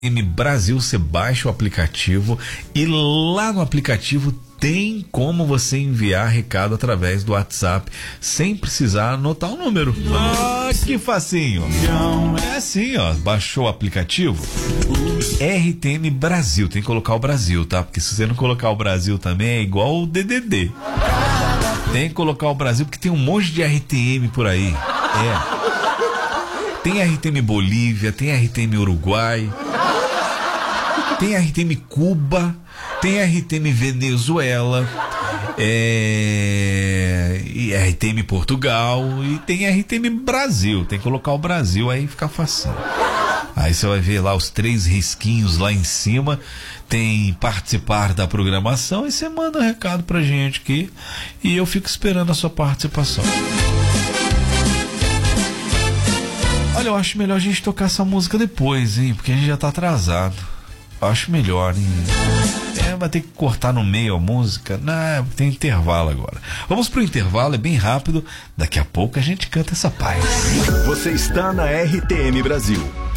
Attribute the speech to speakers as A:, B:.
A: RTM Brasil, você baixa o aplicativo e lá no aplicativo tem como você enviar recado através do WhatsApp sem precisar anotar o número. Ah, que facinho. É assim, ó, baixou o aplicativo RTM Brasil, tem que colocar o Brasil, tá? Porque se você não colocar o Brasil também é igual o DDD. Tem que colocar o Brasil porque tem um monte de RTM por aí. Tem RTM Bolívia, tem RTM Uruguai, tem RTM Cuba, tem RTM Venezuela, e RTM Portugal e tem RTM Brasil. Tem que colocar o Brasil, aí fica fácil. Aí você vai ver lá os 3 risquinhos lá em cima, tem participar da programação e você manda um recado pra gente aqui e eu fico esperando a sua participação. Olha, eu acho melhor a gente tocar essa música depois, hein? Porque a gente já tá atrasado. Eu acho melhor, hein? Vai ter que cortar no meio a música. Não, tem intervalo agora. Vamos pro intervalo, é bem rápido. Daqui a pouco a gente canta essa paz.
B: Você está na RTM Brasil.